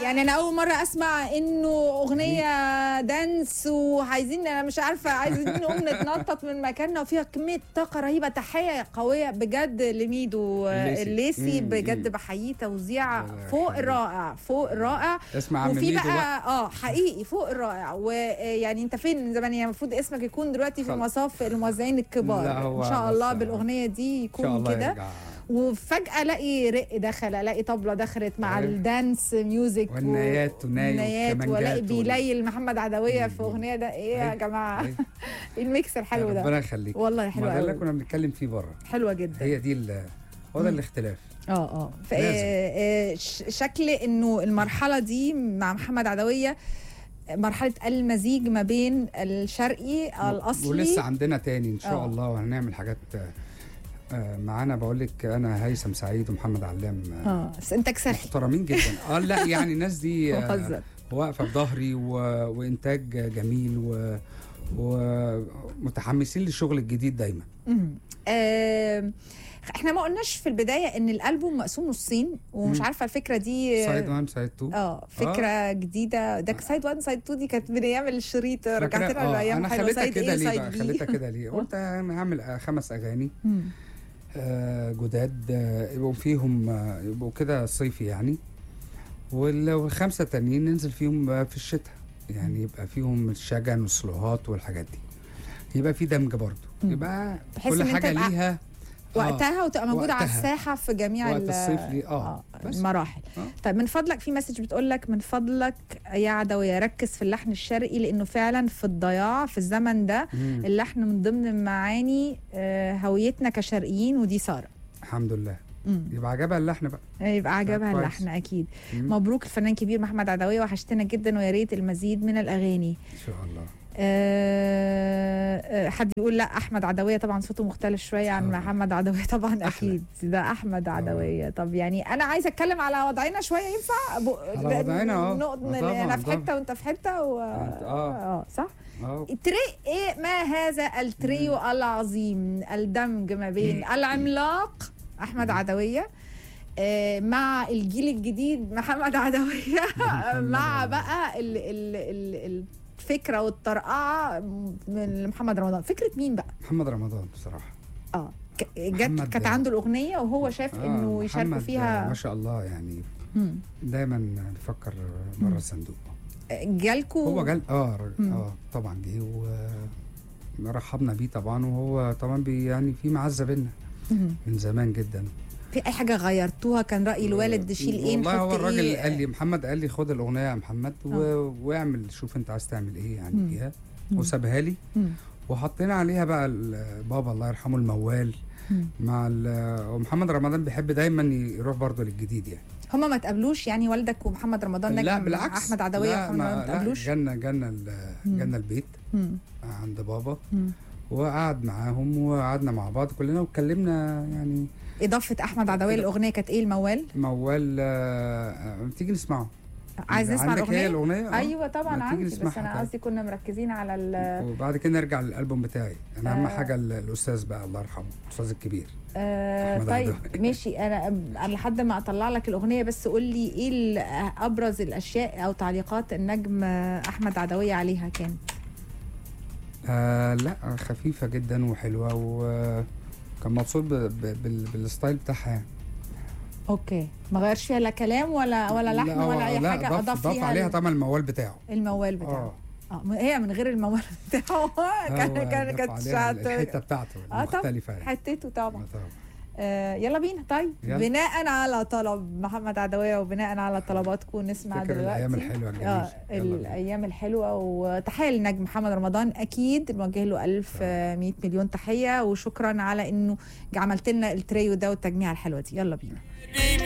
يعني انا اول مره اسمع انه اغنيه دانس وعايزين، انا مش عارفه، عايزين نقوم نتنطط من مكاننا وفيها كميه طاقه رهيبه. تحيه قويه بجد لميدو الليثي، بجد بحييه، توزيع فوق الرائع، فوق الرائع. اسمع عم وفي ميدو بقى حقيقي فوق الرائع. ويعني انت فين من زمان؟ يعني المفروض اسمك يكون دلوقتي في مصاف الموزعين الكبار ان شاء الله بالاغنيه دي يكون كده. وفجأة الاقي رق دخل، الاقي طبلة دخلت مع الدانس ميوزك والنايات والاقي بيليل محمد عدوية في اغنية. ده ايه يا جماعة؟ ايه الميكس الحلو ده؟ ربنا يخليك والله حلو قوي. ده اللي كنا بنتكلم فيه بره، حلوة جدا. هي دي هو ده الاختلاف. شكل انه المرحلة دي مع محمد عدوية مرحلة المزيج ما بين الشرقي الأصلي، ولسه عندنا تاني إن شاء الله، وهنعمل حاجات معانا. بقول لك أنا هيثم سعيد ومحمد علام إنتاج سخي محترمين جدا. لا يعني الناس دي واقفة بظهري وإنتاج جميل ومتحمسين للشغل الجديد دايما. احنا ما قلناش في البدايه ان الالبوم مقسوم نصين، ومش عارفه الفكره دي سايد 1 سايد 2 فكره جديده. ده سايد 1 سايد 2 دي كانت من ايام الشريط، رجعت لنا لايام حلوه. انا خليتها كده ليه بقى؟ خليتها كده ليه؟ قلت انا هعمل 5 اغاني جداد يبقوا فيهم يبقوا كده صيفي يعني، وال5 تانيين ننزل فيهم في الشتاء، يعني يبقى فيهم الشجن والسلوهات والحاجات دي، يبقى في دمج برضه، يبقى كل حاجه ليها وقتها وتبقى موجوده على الساحه في جميع وقت الصيف المراحل. طيب من فضلك، في مسج بتقول لك من فضلك يا عدوية ركز في اللحن الشرقي، لانه فعلا في الضياع في الزمن ده اللحن من ضمن معاني هويتنا كشرقيين، ودي ساره الحمد لله. يبقى عجبها اللحن بقى، يبقى عجبها اللحن اكيد. مبروك الفنان الكبير محمد عدوية، وحشتنا جدا، ويا ريت المزيد من الاغاني ان شاء الله. حد يقول لا احمد عدوية طبعا صوته مختلف شويه عن محمد عدوية طبعا اكيد ده احمد عدوية. طب يعني انا عايزه اتكلم على وضعنا شويه، ينفع؟ على وضعنا انا في حته وانت في حته صح. ايه ما هذا التريو العظيم، الدمج ما بين العملاق احمد عدوية مع الجيل الجديد محمد عدوية مع بقى الفكره والطرقعه من محمد رمضان. فكره مين بقى؟ محمد رمضان بصراحه. كانت عنده الاغنيه وهو شاف انه يشاركوا فيها، ما شاء الله يعني. دايما بيفكر بره الصندوق. جالكوا؟ هو جال طبعا جه ورحبنا بيه طبعا، وهو طبعا يعني في معزه بينا من زمان جدا. في اي حاجه غيرتوها؟ كان راي الوالد شيل ايه؟ والله هو الراجل قال لي، محمد قال لي خد الاغنيه يا محمد واعمل، شوف انت عايز تعمل ايه يعني فيها، وسابها لي وحطينا عليها بقى بابا الله يرحمه الموال مع ومحمد رمضان بيحب دايما يروح برضه للجديد يعني. هما ما تقابلوش يعني والدك ومحمد رمضان؟ لا بالعكس، احمد عدوية ما تقابلوش؟ جالنا البيت عند بابا وقعد معاهم وقعدنا مع بعض كلنا واتكلمنا يعني. اضافه احمد عدوية الاغنيه كانت ايه؟ الموال تيجي نسمعه. عايز نسمع الاغنيه؟ ايوه طبعا عندي، بس انا قصدي كنا مركزين على وبعد كده نرجع للالبوم بتاعي. انا اهم حاجه الاستاذ بقى الله يرحمه الاستاذ الكبير. طيب ماشي، انا لحد ما اطلع لك الاغنيه بس قول لي ايه ابرز الاشياء او تعليقات النجم احمد عدوية عليها كانت؟ لا خفيفه جدا وحلوه، وكان مبسوط بالستايل بتاعها يعني. اوكي، ما غيرش فيها لا كلام ولا لحن ولا اي حاجه، اضاف فيها عليها طبعا الموال بتاعه. هي من غير الموال بتاعه كانت الحته بتاعته مختلفه يعني. حتته طبعا. يلا بينا. طيب بناء على طلب محمد عدوية وبناء على طلباتكم نسمع دلوقتي الايام الحلوه الجميله. الايام الحلوه، وتحيه للنجم محمد رمضان اكيد، نوجه له 1100 مليون تحيه، وشكرا على انه عملت لنا التريو ده والتجميع الحلوه دي. يلا بينا.